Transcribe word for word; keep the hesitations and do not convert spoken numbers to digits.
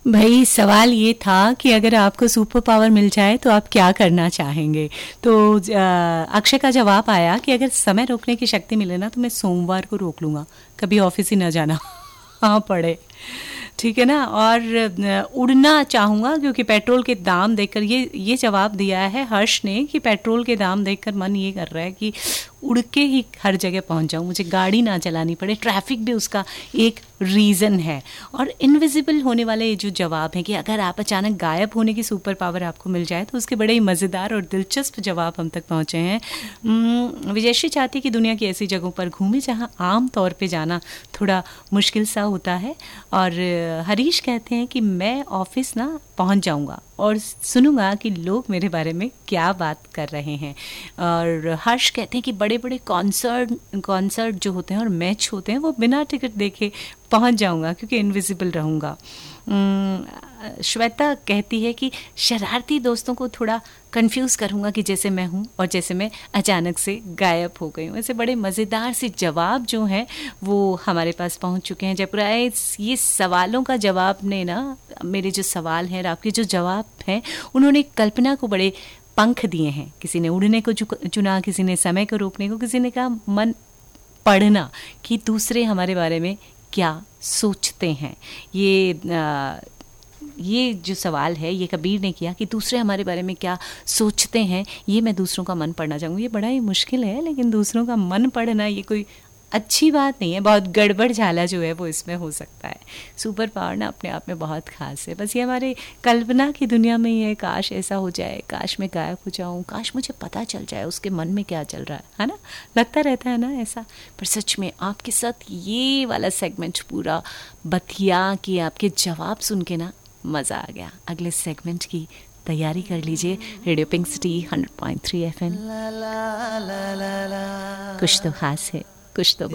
भाई सवाल ये था कि अगर आपको सुपर पावर मिल जाए तो आप क्या करना चाहेंगे। तो अ, अक्षय का जवाब आया कि अगर समय रोकने की शक्ति मिले ना तो मैं सोमवार को रोक लूँगा, कभी ऑफिस ही ना जाना हाँ पड़े। ठीक है ना। और अ, उड़ना चाहूँगा क्योंकि पेट्रोल के दाम देखकर ये ये जवाब दिया है हर्ष ने कि पेट्रोल के दाम देखकर मन ये कर रहा है कि उड़ के ही हर जगह पहुंच जाऊं, मुझे गाड़ी ना चलानी पड़े। ट्रैफिक भी उसका एक रीज़न है। और इनविजिबल होने वाले ये जो जवाब हैं कि अगर आप अचानक गायब होने की सुपर पावर आपको मिल जाए तो उसके बड़े ही मज़ेदार और दिलचस्प जवाब हम तक पहुँचे हैं। उम्म, विजयश्री चाहती है कि दुनिया की ऐसी जगहों पर घूमे जहाँ आम तौर पे जाना थोड़ा मुश्किल सा होता है। और हरीश कहते हैं कि मैं ऑफिस ना पहुंच जाऊंगा और सुनूंगा कि लोग मेरे बारे में क्या बात कर रहे हैं। और हर्ष कहते हैं कि बड़े बड़े कॉन्सर्ट कॉन्सर्ट जो होते हैं और मैच होते हैं वो बिना टिकट देखे पहुंच जाऊंगा क्योंकि इनविजिबल रहूंगा। श्वेता कहती है कि शरारती दोस्तों को थोड़ा कंफ्यूज करूंगा कि जैसे मैं हूं और जैसे मैं अचानक से गायब हो गई हूँ। ऐसे बड़े मज़ेदार से जवाब जो हैं वो हमारे पास पहुंच चुके हैं। जयपुराए ये सवालों का जवाब ने ना, मेरे जो सवाल हैं आपके जो जवाब हैं उन्होंने कल्पना को बड़े पंख दिए हैं। किसी ने उड़ने को चुना, किसी ने समय को रोकने को, किसी ने कहा मन पढ़ना कि दूसरे हमारे बारे में क्या सोचते हैं। ये आ, ये जो सवाल है ये कबीर ने किया कि दूसरे हमारे बारे में क्या सोचते हैं, ये मैं दूसरों का मन पढ़ना चाहूँगी। ये बड़ा ही मुश्किल है, लेकिन दूसरों का मन पढ़ना ये कोई अच्छी बात नहीं है, बहुत गड़बड़ झाला जो है वो इसमें हो सकता है। सुपर पावर ना अपने आप में बहुत खास है, बस ये हमारे कल्पना की दुनिया में ही है। काश ऐसा हो जाए, काश मैं गायब हो जाऊं, काश मुझे पता चल जाए उसके मन में क्या चल रहा है है ना। लगता रहता है ना ऐसा। पर सच में आपके साथ ये वाला सेगमेंट पूरा बतिया कि आपके जवाब सुन के ना मज़ा आ गया। अगले सेगमेंट की तैयारी कर लीजिए। Radio pink city hundred point three F M. कुछ तो खास है, कुछ तो